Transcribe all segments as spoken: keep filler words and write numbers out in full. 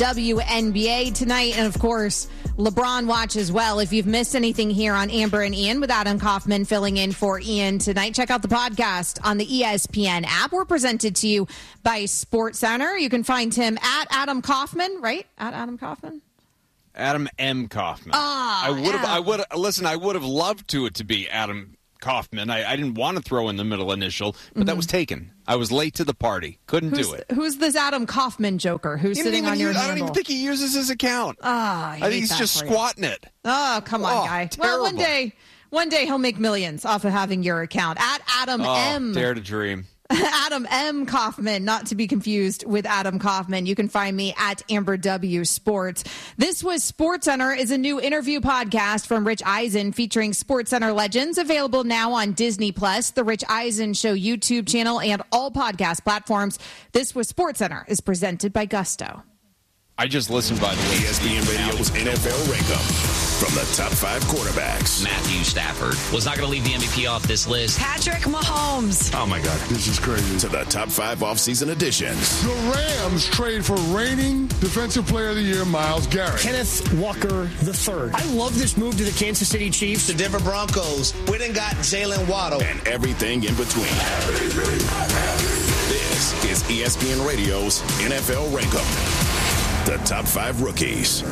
W N B A tonight. And, of course, LeBron watch as well. If you've missed anything here on Amber and Ian with Adam Kaufman filling in for Ian tonight, check out the podcast on the E S P N app. We're presented to you by SportsCenter. You can find him at Adam Kaufman, right? At Adam Kaufman? Adam M. Kaufman. Ah, I would have. yeah. I would listen. I would have loved to it to be Adam Kaufman. I, I didn't want to throw in the middle initial, but mm-hmm. that was taken. I was late to the party. Couldn't who's, do it. Who's this Adam Kaufman joker who's he sitting on your use, handle? I don't even think he uses his account. Oh, I, I think he's just squatting you. it. Oh, come on, oh, guy. Terrible. Well, one day, one day he'll make millions off of having your account. At Adam oh, M. Dare to dream. Adam M. Kaufman, not to be confused with Adam Kaufman. You can find me at Amber W Sports. This was SportsCenter is a new interview podcast from Rich Eisen featuring SportsCenter legends, available now on Disney Plus, the Rich Eisen Show YouTube channel, and all podcast platforms. This was SportsCenter is presented by Gusto. I just listened, by the way. E S P N Radio's N F L Rankup. From the top five quarterbacks. Matthew Stafford was not going to leave the M V P off this list. Patrick Mahomes. Oh, my God. This is crazy. To the top five offseason additions. The Rams trade for reigning Defensive Player of the Year, Myles Garrett. Kenneth Walker the third. I love this move to the Kansas City Chiefs. The Denver Broncos went and got Jalen Waddle. And everything in between. This is E S P N Radio's N F L Rankup. The top five rookies.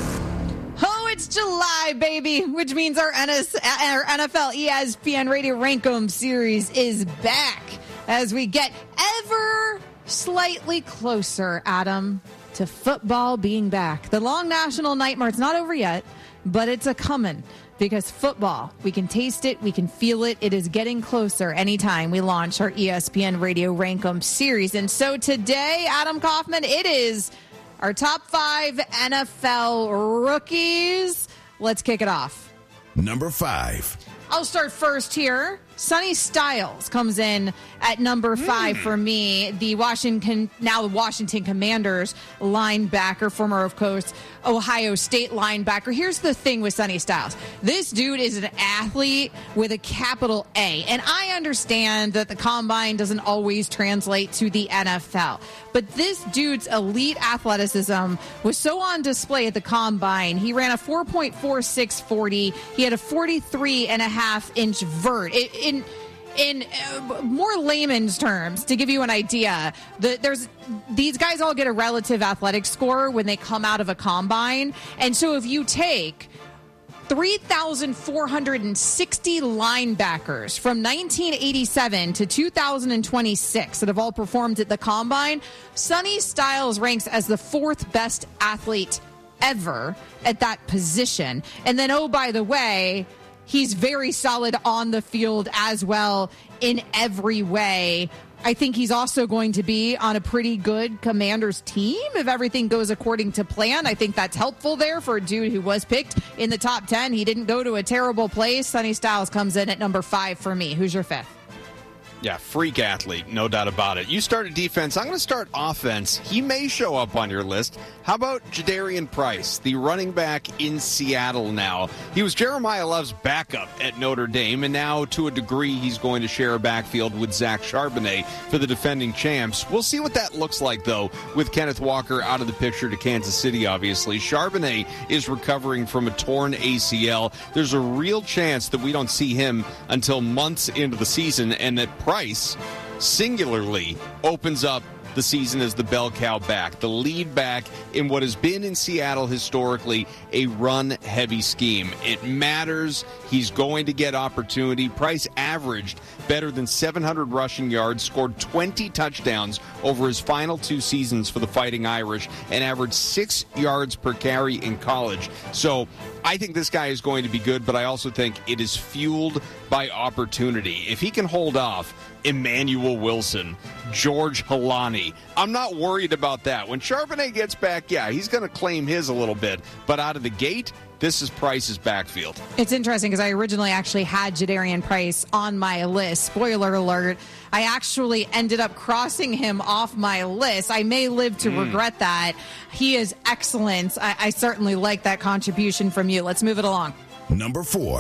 Oh, it's July, baby, which means our, N S, our N F L E S P N Radio Rankum series is back as we get ever slightly closer, Adam, to football being back. The long national nightmare, it's not over yet, but it's a coming. Because football, we can taste it, we can feel it. It is getting closer anytime we launch our E S P N Radio Rankum series. And so today, Adam Kaufman, it is our top five N F L rookies. Let's kick it off. Number five. I'll start first here. Sonny Styles comes in at number five mm. for me. The Washington, now the Washington Commanders linebacker, former, of course, Ohio State linebacker. Here's the thing with Sonny Styles. This dude is an athlete with a capital A. And I understand that the combine doesn't always translate to the N F L. But this dude's elite athleticism was so on display at the combine. He ran a four point four six forty. He had a forty-three and a half inch vert. It, in in uh, more layman's terms, to give you an idea, the, there's these guys all get a relative athletic score when they come out of a combine. And so if you take three thousand four hundred sixty linebackers from nineteen eighty-seven to two thousand twenty-six that have all performed at the combine, Sonny Styles ranks as the fourth best athlete ever at that position. And then, oh, by the way, he's very solid on the field as well in every way. I think he's also going to be on a pretty good Commanders team if everything goes according to plan. I think that's helpful there for a dude who was picked in the top ten. He didn't go to a terrible place. Sonny Styles comes in at number five for me. Who's your fifth? Yeah, freak athlete, no doubt about it. You started defense. I'm going to start offense. He may show up on your list. How about Jadarian Price, the running back in Seattle now? He was Jeremiah Love's backup at Notre Dame, and now, to a degree, he's going to share a backfield with Zach Charbonnet for the defending champs. We'll see what that looks like, though, with Kenneth Walker out of the picture to Kansas City, obviously. Charbonnet is recovering from a torn A C L. There's a real chance that we don't see him until months into the season, and that Price singularly opens up the season as the bell cow back, the lead back in what has been in Seattle historically a run-heavy scheme. It matters. He's going to get opportunity. Price averaged better than seven hundred rushing yards, scored twenty touchdowns over his final two seasons for the Fighting Irish, and averaged six yards per carry in college. So I think this guy is going to be good, but I also think it is fueled by opportunity. If he can hold off Emmanuel Wilson, George Halani, I'm not worried about that. When Charbonnet gets back, yeah, he's going to claim his a little bit, but out of the gate, this is Price's backfield. It's interesting because I originally actually had Jadarian Price on my list. Spoiler alert, I actually ended up crossing him off my list. I may live to mm. regret that. He is excellent. I, I certainly like that contribution from you. Let's move it along. Number four.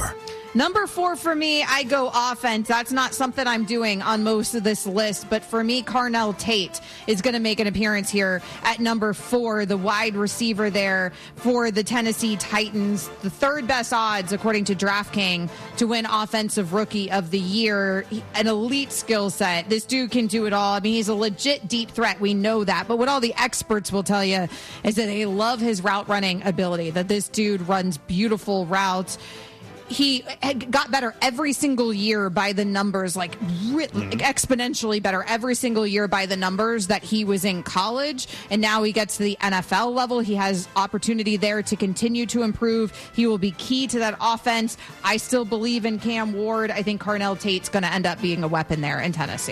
Number four for me, I go offense. That's not something I'm doing on most of this list, but for me, Carnell Tate is going to make an appearance here at number four, the wide receiver there for the Tennessee Titans. The third best odds, according to DraftKings, to win Offensive Rookie of the Year. An elite skill set. This dude can do it all. I mean, he's a legit deep threat. We know that. But what all the experts will tell you is that they love his route running ability, that this dude runs beautiful routes. He got better every single year by the numbers, like mm-hmm. exponentially better every single year by the numbers that he was in college. And now he gets to the N F L level. He has opportunity there to continue to improve. He will be key to that offense. I still believe in Cam Ward. I think Carnell Tate's going to end up being a weapon there in Tennessee.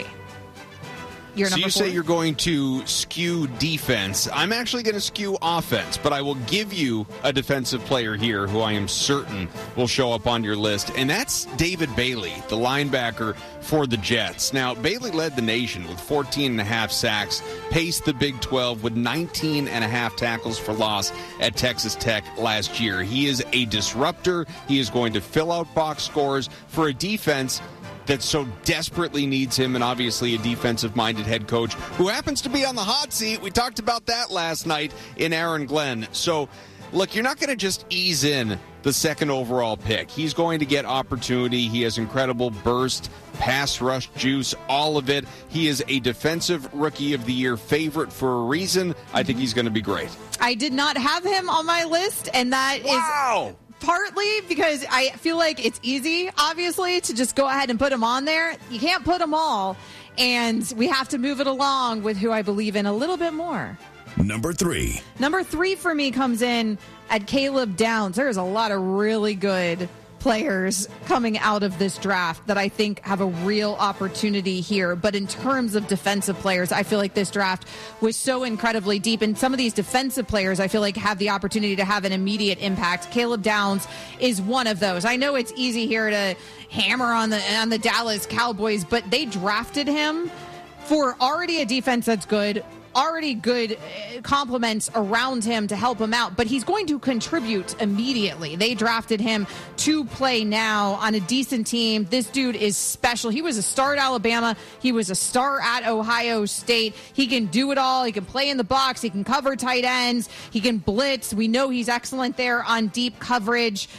So you four? say you're going to skew defense. I'm actually going to skew offense, but I will give you a defensive player here who I am certain will show up on your list, and that's David Bailey, the linebacker for the Jets. Now, Bailey led the nation with fourteen and a half sacks, paced the Big twelve with nineteen and a half tackles for loss at Texas Tech last year. He is a disruptor. He is going to fill out box scores for a defense that so desperately needs him, and obviously a defensive-minded head coach who happens to be on the hot seat. We talked about that last night in Aaron Glenn. So, look, you're not going to just ease in the second overall pick. He's going to get opportunity. He has incredible burst, pass rush juice, all of it. He is a defensive rookie of the year favorite for a reason. I think he's going to be great. I did not have him on my list, and that wow. is... partly because I feel like it's easy, obviously, to just go ahead and put them on there. You can't put them all, and we have to move it along with who I believe in a little bit more. Number three. Number three for me comes in at Caleb Downs. There's a lot of really good players coming out of this draft that I think have a real opportunity here. But in terms of defensive players, I feel like this draft was so incredibly deep. And some of these defensive players, I feel like, have the opportunity to have an immediate impact. Caleb Downs is one of those. I know it's easy here to hammer on the on the Dallas Cowboys, but they drafted him for already a defense that's good, already good compliments around him to help him out, but he's going to contribute immediately. They drafted him to play now on a decent team. This dude is special. He was a star at Alabama. He was a star at Ohio State. He can do it all. He can play in the box. He can cover tight ends. He can blitz. We know he's excellent there on deep coverage.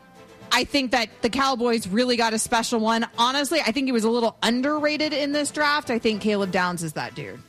I think that the Cowboys really got a special one. Honestly, I think he was a little underrated in this draft. I think Caleb Downs is that dude.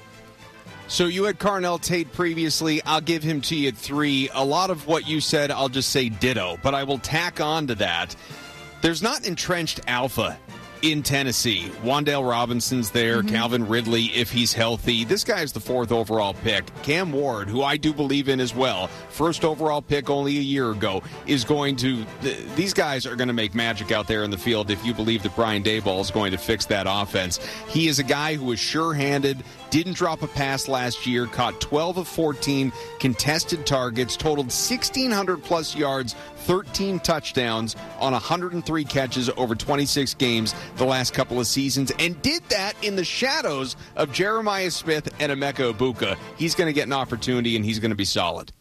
So you had Carnell Tate previously. I'll give him to you at three. A lot of what you said, I'll just say ditto. But I will tack on to that. There's not entrenched alpha in Tennessee. Wan'Dale Robinson's there. Mm-hmm. Calvin Ridley, if he's healthy. This guy is the fourth overall pick. Cam Ward, who I do believe in as well, first overall pick only a year ago, is going to... Th- these guys are going to make magic out there in the field if you believe that Brian Daboll is going to fix that offense. He is a guy who is sure-handed, didn't drop a pass last year, caught twelve of fourteen contested targets, totaled sixteen hundred plus yards, thirteen touchdowns on one hundred three catches over twenty-six games the last couple of seasons, and did that in the shadows of Jeremiah Smith and Emeka Egbuka. He's going to get an opportunity, and he's going to be solid.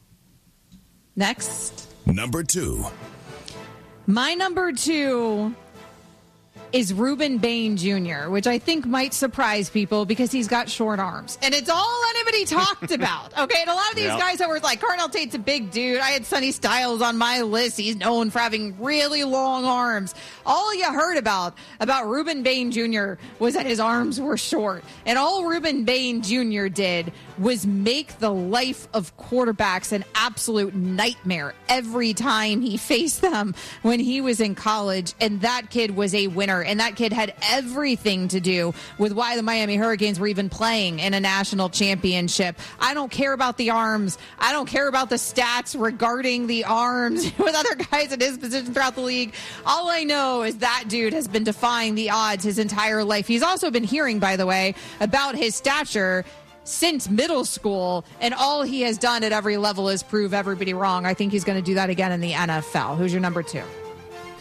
Next. Number two. My number two is Ruben Bain Junior, which I think might surprise people because he's got short arms. And it's all anybody talked about. Okay, and a lot of these yep. guys that were like, Carnell Tate's a big dude. I had Sonny Styles on my list. He's known for having really long arms. All you heard about, about Ruben Bain Junior was that his arms were short. And all Ruben Bain Junior did was make the life of quarterbacks an absolute nightmare every time he faced them when he was in college. And that kid was a winner. And that kid had everything to do with why the Miami Hurricanes were even playing in a national championship. I don't care about the arms. I don't care about the stats regarding the arms with other guys in his position throughout the league. All I know is that dude has been defying the odds his entire life. He's also been hearing, by the way, about his stature since middle school, and all he has done at every level is prove everybody wrong. I think he's going to do that again in the N F L. Who's your number two?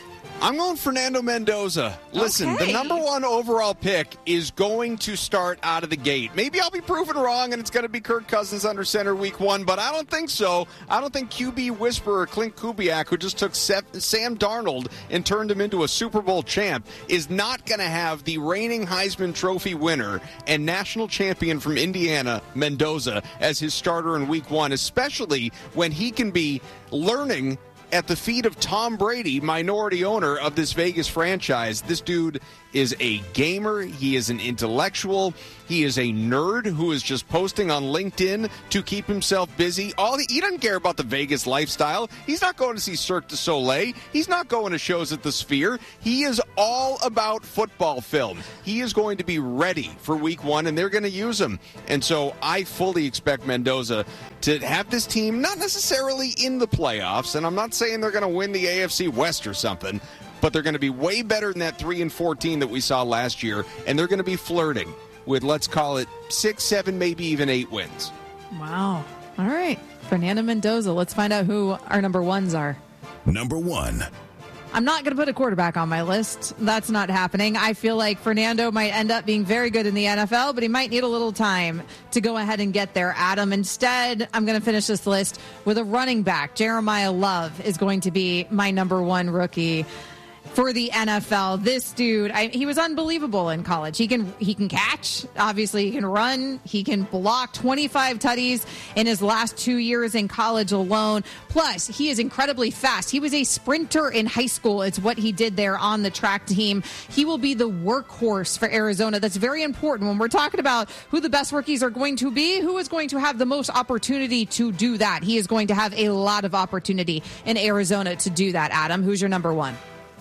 I'm going Fernando Mendoza. Listen, Okay. the number one overall pick is going to start out of the gate. Maybe I'll be proven wrong and it's going to be Kirk Cousins under center week one, but I don't think so. I don't think Q B whisperer Clint Kubiak, who just took Sam Darnold and turned him into a Super Bowl champ, is not going to have the reigning Heisman Trophy winner and national champion from Indiana, Mendoza, as his starter in week one, especially when he can be learning at the feet of Tom Brady, minority owner of this Vegas franchise. This dude is a gamer. He is an intellectual. He is a nerd who is just posting on LinkedIn to keep himself busy. All he, he doesn't care about the Vegas lifestyle. He's not going to see Cirque du Soleil. He's not going to shows at the Sphere. He is all about football film. He is going to be ready for week one, and they're going to use him. And so I fully expect Mendoza to have this team not necessarily in the playoffs, and I'm not saying they're going to win the A F C West or something, but they're going to be way better than that three and fourteen that we saw last year, and they're going to be flirting with, let's call it, six, seven, maybe even eight wins. Wow. All right. Fernando Mendoza. Let's find out who our number ones are. Number one. I'm not going to put a quarterback on my list. That's not happening. I feel like Fernando might end up being very good in the N F L, but he might need a little time to go ahead and get there, Adam. Instead, I'm going to finish this list with a running back. Jeremiah Love is going to be my number one rookie for the N F L. This dude, I, he was unbelievable in college. He can he can catch. Obviously, he can run. He can block. twenty-five tutties in his last two years in college alone. Plus, he is incredibly fast. He was a sprinter in high school. It's what he did there on the track team. He will be the workhorse for Arizona. That's very important when we're talking about who the best rookies are going to be. Who is going to have the most opportunity to do that? He is going to have a lot of opportunity in Arizona to do that, Adam. Who's your number one?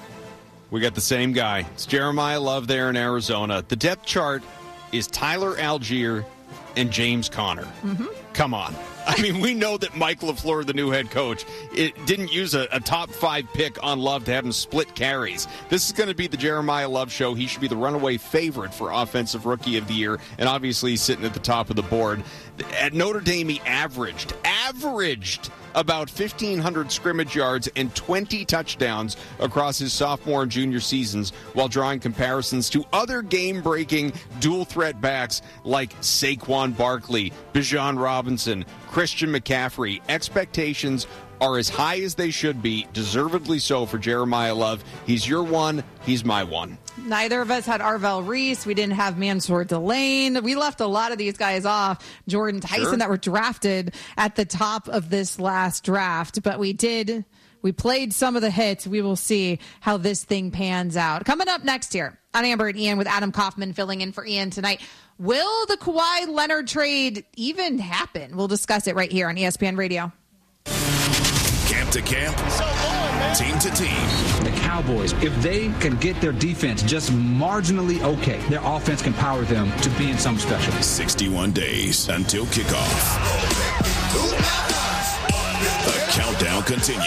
We got the same guy. It's Jeremiah Love there in Arizona. The depth chart is Tyler Algier and James Conner. Mm-hmm. Come on. I mean, we know that Mike LaFleur, the new head coach, it didn't use a, a top five pick on Love to have him split carries. This is going to be the Jeremiah Love show. He should be the runaway favorite for Offensive Rookie of the Year, and obviously he's sitting at the top of the board. At Notre Dame, he averaged, averaged about fifteen hundred scrimmage yards and twenty touchdowns across his sophomore and junior seasons, while drawing comparisons to other game-breaking dual-threat backs like Saquon Barkley, Bijan Robinson, Christian McCaffrey. Expectations are as high as they should be, deservedly so for Jeremiah Love. He's your one. He's my one. Neither of us had Arvell Reese. We didn't have Mansour Delane. We left a lot of these guys off. Jordan Tyson Sure. that were drafted at the top of this last draft. But we did, we played some of the hits. We will see how this thing pans out. Coming up next here on Amber and Ian with Adam Kaufman filling in for Ian tonight. Will the Kawhi Leonard trade even happen? We'll discuss it right here on E S P N Radio. Camp to camp, team to team. The Cowboys, if they can get their defense just marginally okay, their offense can power them to being something special. sixty-one days until kickoff. The countdown continues.